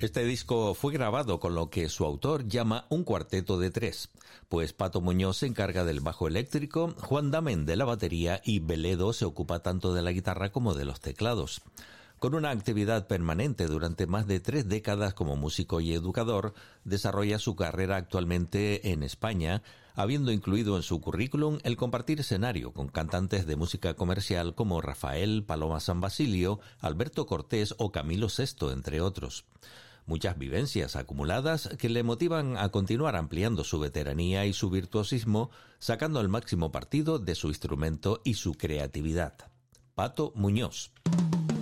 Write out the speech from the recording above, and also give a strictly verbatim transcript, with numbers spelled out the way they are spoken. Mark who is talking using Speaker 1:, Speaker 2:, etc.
Speaker 1: Este disco fue grabado con lo que su autor llama un cuarteto de tres, pues Pato Muñoz se encarga del bajo eléctrico, Juan Damen de la batería y Beledo se ocupa tanto de la guitarra como de los teclados. Con una actividad permanente durante más de tres décadas como músico y educador, desarrolla su carrera actualmente en España, habiendo incluido en su currículum el compartir escenario con cantantes de música comercial como Rafael, Paloma San Basilio, Alberto Cortés o Camilo Sesto, entre otros. Muchas vivencias acumuladas que le motivan a continuar ampliando su veteranía y su virtuosismo, sacando el máximo partido de su instrumento y su creatividad. Pato Muñoz.